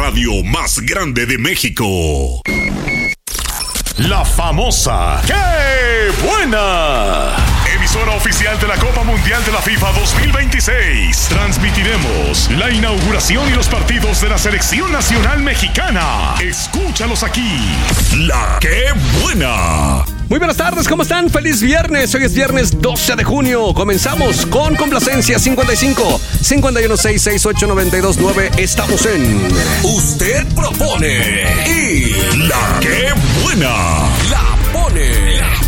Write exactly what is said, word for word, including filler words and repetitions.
radio más grande de México. La famosa ¡Qué buena! Emisora oficial de la Copa Mundial de la FIFA dos mil veintiséis. Transmitiremos la inauguración y los partidos de la Selección Nacional Mexicana. Escúchalos aquí. La ¡Qué buena! Muy buenas tardes, ¿cómo están? Feliz viernes, hoy es viernes doce de junio. Comenzamos con complacencia cincuenta y cinco, cincuenta y uno, seis seis ocho, noventa y dos nueve. Estamos en Usted propone y La ¡Qué buena! La Pone.